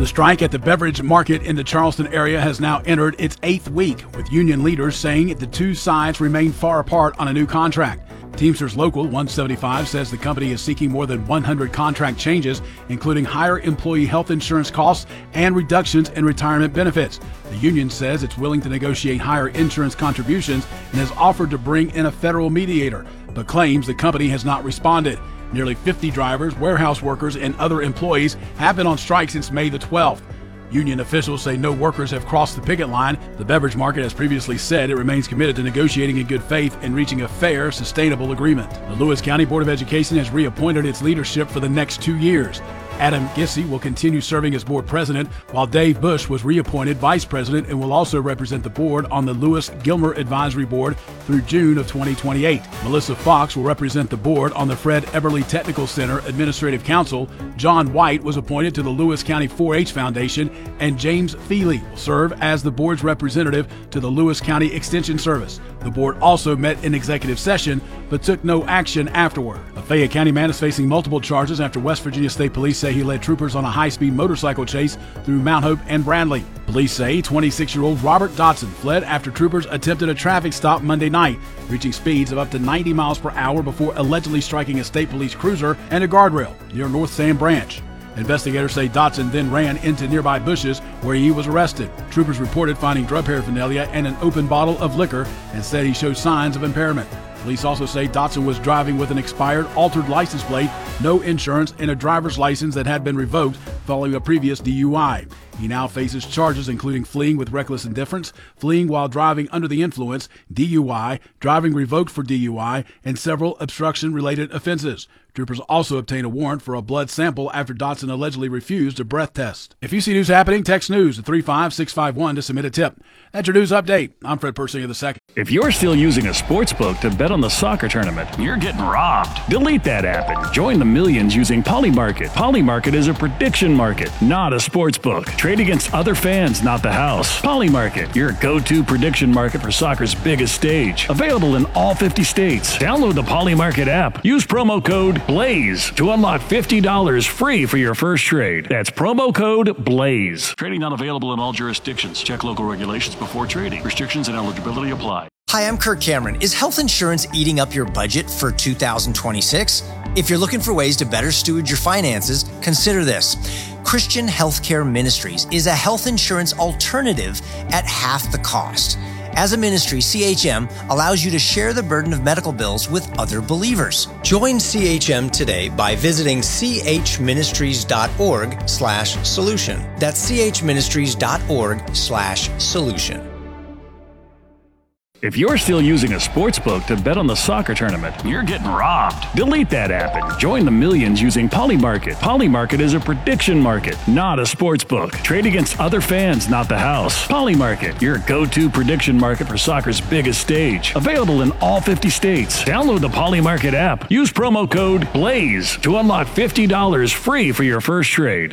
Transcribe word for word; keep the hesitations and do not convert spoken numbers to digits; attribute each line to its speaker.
Speaker 1: The strike at the beverage market in the Charleston area has now entered its eighth week, with union leaders saying the two sides remain far apart on a new contract. Teamsters Local one seventy-five says the company is seeking more than one hundred contract changes, including higher employee health insurance costs and reductions in retirement benefits. The union says it's willing to negotiate higher insurance contributions and has offered to bring in a federal mediator, but claims the company has not responded. Nearly fifty drivers, warehouse workers, and other employees have been on strike since May the twelfth. Union officials say no workers have crossed the picket line. The beverage market has previously said it remains committed to negotiating in good faith and reaching a fair, sustainable agreement. The Lewis County Board of Education has reappointed its leadership for the next two years. Adam Gissy will continue serving as board president, while Dave Bush was reappointed vice president and will also represent the board on the Lewis Gilmer Advisory Board through June of twenty twenty-eight. Melissa Fox will represent the board on the Fred Eberly Technical Center Administrative Council. John White was appointed to the Lewis County four H Foundation, and James Feely will serve as the board's representative to the Lewis County Extension Service. The board also met in executive session, but took no action afterward. A Fayette County man is facing multiple charges after West Virginia State Police say he led troopers on a high-speed motorcycle chase through Mount Hope and Bradley. Police say twenty-six-year-old Robert Dotson fled after troopers attempted a traffic stop Monday night, reaching speeds of up to ninety miles per hour before allegedly striking a state police cruiser and a guardrail near North Sand Branch. Investigators say Dotson then ran into nearby bushes where he was arrested. Troopers reported finding drug paraphernalia and an open bottle of liquor and said he showed signs of impairment. Police also say Dotson was driving with an expired, altered license plate, no insurance, and a driver's license that had been revoked following a previous D U I. He now faces charges including fleeing with reckless indifference, fleeing while driving under the influence, D U I, driving revoked for D U I, and several obstruction-related offenses. Troopers also obtained a warrant for a blood sample after Dotson allegedly refused a breath test. If you see news happening, text news to three five six five one to submit a tip. That's your news update. I'm Fred Persinger the second.
Speaker 2: If you're still using a sports book to bet on the soccer tournament, you're getting robbed. Delete that app and join the millions using Polymarket. Polymarket is a prediction market, not a sports book. Trade against other fans, not the house. Polymarket, your go-to prediction market for soccer's biggest stage. Available in all fifty states. Download the Polymarket app. Use promo code BLAZE to unlock fifty dollars free for your first trade. That's promo code BLAZE. Trading not available in all jurisdictions. Check local regulations before trading. Restrictions and eligibility apply.
Speaker 3: Hi, I'm Kirk Cameron. Is health insurance eating up your budget for two thousand twenty-six? If you're looking for ways to better steward your finances, consider this. Christian Healthcare Ministries is a health insurance alternative at half the cost. As a ministry, C H M allows you to share the burden of medical bills with other believers. Join C H M today by visiting chministries.org slash solution. That's chministries.org slash solution.
Speaker 2: If you're still using a sports book to bet on the soccer tournament, you're getting robbed. Delete that app and join the millions using Polymarket. Polymarket is a prediction market, not a sports book. Trade against other fans, not the house. Polymarket, your go-to prediction market for soccer's biggest stage. Available in all fifty states. Download the Polymarket app. Use promo code BLAZE to unlock fifty dollars free for your first trade.